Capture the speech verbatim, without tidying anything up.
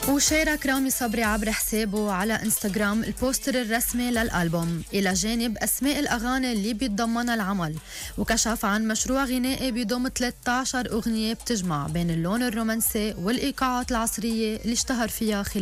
وشارك رامي صبري عبر حسابه على انستغرام البوستر الرسمي للألبوم إلى جانب أسماء الأغاني اللي بيتضمنها العمل، وكشف عن مشروع غنائي بيضم ثلاثة عشر أغنية بتجمع بين اللون الرومانسي والإيقاعات العصرية اللي اشتهر فيها خلال